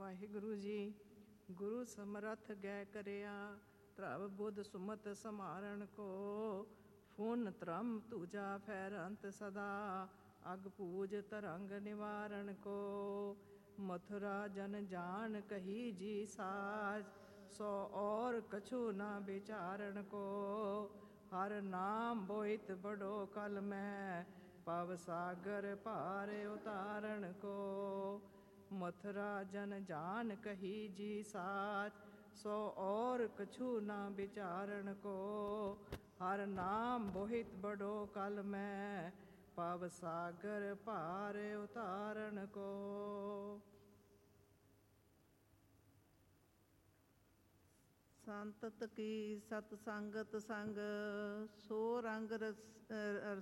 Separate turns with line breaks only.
ਵਾਹਿਗੁਰੂ ਜੀ। ਗੁਰੂ ਸਮਰੱਥ ਗੈ ਕਰਿਆ, ਧਰਵ ਬੁੱਧ ਸੁਮਤ ਸਮਾਰਨ ਕੋ। ਫੁਨ ਧਰਮ ਤੂਜਾ ਫੈਰੰਤ ਸਦਾ, ਅਗ ਪੂਜ ਤਰੰਗ ਨਿਵਾਰਨ ਕੋ। ਮਥੁਰਾ ਜਨ ਜਾਨ ਕਹੀ ਜੀ ਸਾਜ, ਸੋ ਔਰ ਕਛੂ ਨਾ ਵਿਚਾਰਨ ਕੋ। ਹਰ ਨਾਮ ਬੋਹਿਤ ਬੜੋ ਕਲ ਮੈਂ, ਭਵ ਸਾਗਰ ਪਾਰ ਉਤਾਰਨ ਕੋ। ਮਥੁਰਾ ਜਨ ਜਾਨ ਕਹੀ ਜੀ ਸਾਚ, ਸੋ ਔਰ ਕਛੂ ਨਾ ਵਿਚਾਰਨ ਕੋ। ਹਰ ਨਾਮ ਬੋਹਿਤ ਬੜੋ ਕਲ ਮੈਂ, ਭਵ ਸਾਗਰ ਪਾਰ ਉਤਾਰਨ ਕੋ। ਸੰਤਤ ਕੀ ਸਤ ਸੰਗਤ ਸੰਗ, ਸੋ ਰੰਗ